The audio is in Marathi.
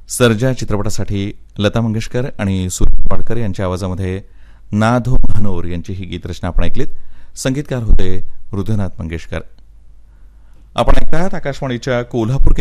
सर्जा चित्रपटासाठी लता मंगेशकर आणि सुरेश वाडकर यांच्या आवाजामध्ये नाधो महानोर यांची ही गीतरचना आपण ऐकलीत. संगीतकार होते हृदयनाथ मंगेशकर. आपण ऐकतात आकाशवाणीच्या कोल्हापूर